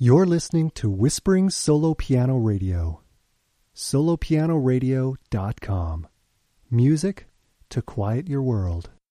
You're listening to Whispering Solo Piano Radio. solopianoradio.com. Music to quiet your world.